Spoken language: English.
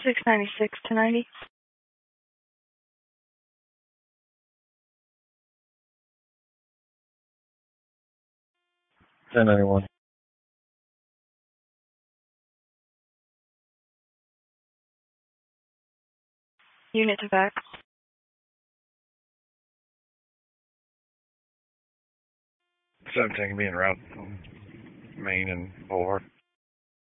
696 to 90. Ten 91. Unit to back. 17 can be en route. Main and Boulevard.